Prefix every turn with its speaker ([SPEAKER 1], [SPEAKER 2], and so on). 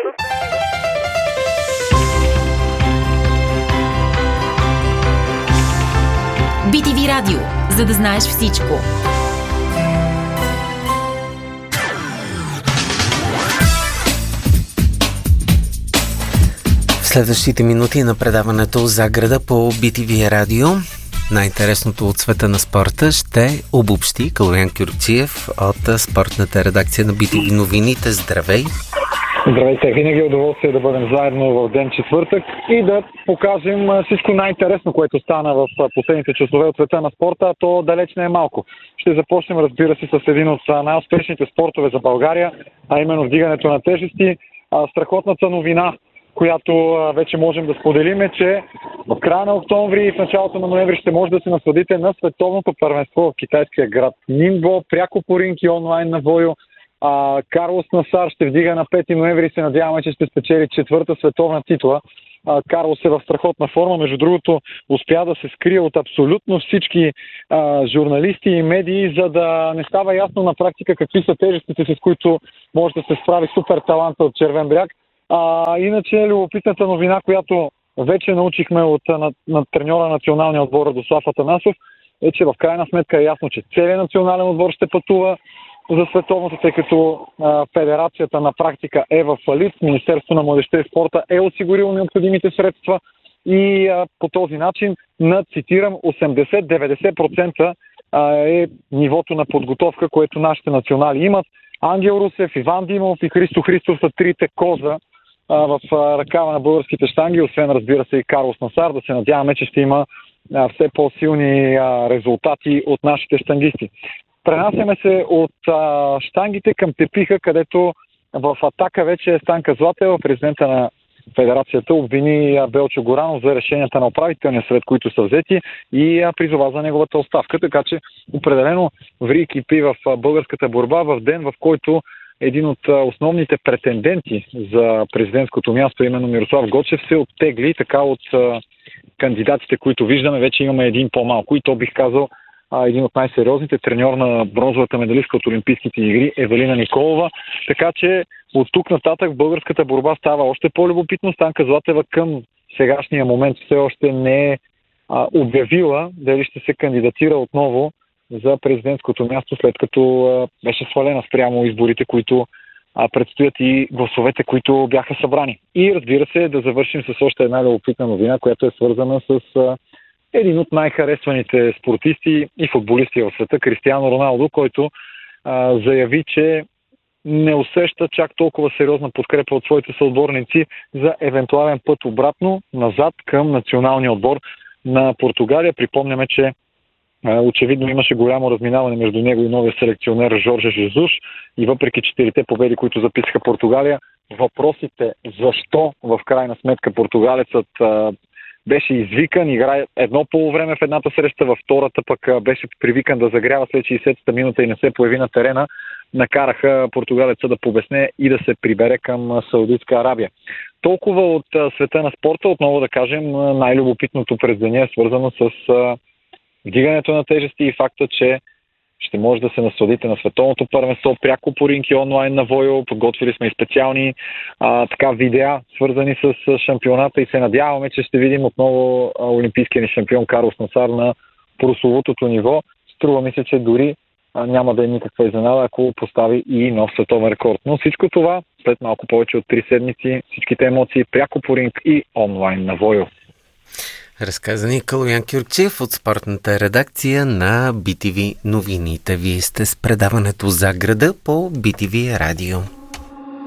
[SPEAKER 1] BTV Радио, за да знаеш всичко.
[SPEAKER 2] В следващите минути на предаването за града по BTV Радио най-интересното от света на спорта ще обобщи Калоян Кюркчиев от спортната редакция на BTV новините. Здравей!
[SPEAKER 3] Здравейте! Винаги е удоволствие да бъдем заедно в ден четвъртък и да покажем всичко най-интересно, което стана в последните часове от света на спорта, а то далеч не е малко. Ще започнем, разбира се, с един от най-успешните спортове за България, а именно вдигането на тежести. Страхотната новина, която вече можем да споделим, е, че в края на октомври и в началото на ноември ще може да се насладите на световното първенство в китайския град Нинбо, пряко по ринг и онлайн на Войо. Карлос Насар ще вдига на 5 ноември и се надяваме, че ще спечели четвърта световна титла. Карлос е в страхотна форма. Между другото, успя да се скрие от абсолютно всички журналисти и медии, за да не става ясно на практика какви са тежестите, с които може да се справи супер таланта от Червен бряг. Иначе любопитната новина, която вече научихме от на треньора на националния отбор Радослав Атанасов, е, че в крайна сметка е ясно, че целият национален отбор ще пътува за световното, тъй като федерацията на практика е в фалит. Министерството на младежта и спорта е осигурило необходимите средства и по този начин цитирам, 80-90% е нивото на подготовка, което нашите национали имат. Ангел Русев, Иван Димов и Христо Христов са трите коза в ръкава на българските щанги, освен, разбира се, и Карлос Насар. Да се надяваме, че ще има все по-силни резултати от нашите щангисти. Пренасяме се от щангите към тепиха, където в атака вече Станка Златева, президента на федерацията, обвини Белчо Горанов за решенията на управителния съвет, които са взети, и призова за неговата оставка. Така че определено ври кипи в българската борба в ден, в който един от основните претенденти за президентското място, именно Мирослав Гочев, се оттегли. Така от кандидатите, които виждаме, вече имаме един по-малко, и то бих казал един от най-сериозните, треньор на бронзовата медалистка от Олимпийските игри Евелина Николова. Така че от тук нататък българската борба става още по-любопитно. Станка Златева към сегашния момент все още не е обявила дали ще се кандидатира отново за президентското място, след като беше свалена спрямо изборите, които предстоят, и гласовете, които бяха събрани. И разбира се, да завършим с още една любопитна новина, която е свързана с един от най-харесваните спортисти и футболисти в света, Кристиано Роналдо, който заяви, че не усеща чак толкова сериозна подкрепа от своите съотборници за евентуален път обратно, назад към националния отбор на Португалия. Припомняме, че очевидно имаше голямо разминаване между него и новия селекционер Жорже Жезуш, и въпреки 4 победи, които записаха Португалия, въпросите защо в крайна сметка португалецът беше извикан, играе едно полувреме в едната среща, във втората пък беше привикан да загрява след 60-та минута и не се появи на терена, накараха португалеца да побесне и да се прибере към Саудитска Арабия. Толкова от света на спорта. Отново да кажем, най-любопитното през деня е свързано с вдигането на тежести и факта, че ще може да се насладите на световното първенство пряко по ринг и онлайн на Войо. Подготвили сме и специални видеа, свързани с шампионата, и се надяваме, че ще видим отново олимпийския ни шампион Карлос Насар на прословутото ниво. Струва ми се, че дори няма да е никаква изненада, ако постави и нов световен рекорд. Но всичко това след малко повече от 3 седмици, всичките емоции пряко по ринг и онлайн на Войо.
[SPEAKER 2] Разказа ни Калоян Кюркчиев от спортната редакция на BTV новините. Вие сте с предаването за града по BTV Радио.